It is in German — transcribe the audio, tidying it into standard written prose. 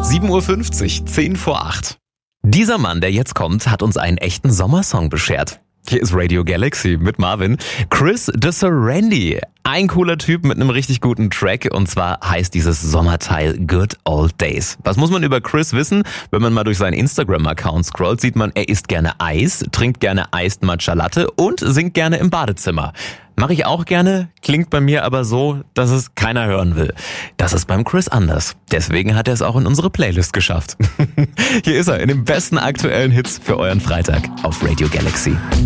7:50 Uhr, 10 vor 8. Dieser Mann, der jetzt kommt, hat uns einen echten Sommersong beschert. Hier ist Radio Galaxy mit Marvin. Chris de Serendy. Ein cooler Typ mit einem richtig guten Track. Und zwar heißt dieses Sommerteil Good Old Days. Was muss man über Chris wissen? Wenn man mal durch seinen Instagram-Account scrollt, sieht man, er isst gerne Eis, trinkt gerne Iced Matcha Latte und singt gerne im Badezimmer. Mache ich auch gerne, klingt bei mir aber so, dass es keiner hören will. Das ist beim Chris anders. Deswegen hat er es auch in unsere Playlist geschafft. Hier ist er in den besten aktuellen Hits für euren Freitag auf Radio Galaxy.